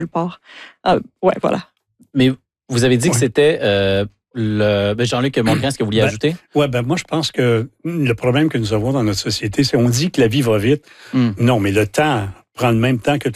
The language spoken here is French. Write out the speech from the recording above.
part. Ouais, voilà. Mais vous avez dit que c'était Jean-Luc Mongrain, est-ce que vous vouliez ajouter? Oui, moi, je pense que le problème que nous avons dans notre société, c'est on dit que la vie va vite. Non, mais le temps prend le même temps que